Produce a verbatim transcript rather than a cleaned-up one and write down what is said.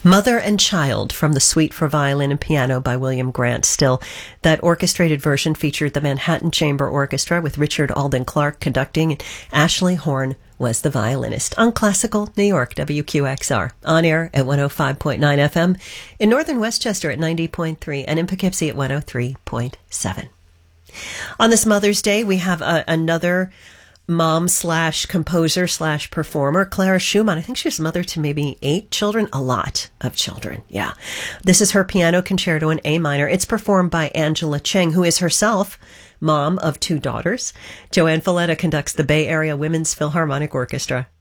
Mother and Child from the Suite for Violin and Piano by William Grant Still. That orchestrated version featured the Manhattan Chamber Orchestra with Richard Alden Clark conducting, and Ashley Horn was the violinist. On Classical New York, W Q X R. On air at one oh five point nine F M, in Northern Westchester at ninety point three, and in Poughkeepsie at one oh three point seven. On this Mother's Day, we have uh, another mom slash composer slash performer, Clara Schumann. I think she's mother to maybe eight children, a lot of children. Yeah. This is her piano concerto in A minor. It's performed by Angela Cheng, who is herself mom of two daughters. Joanne Falletta conducts the Bay Area Women's Philharmonic Orchestra.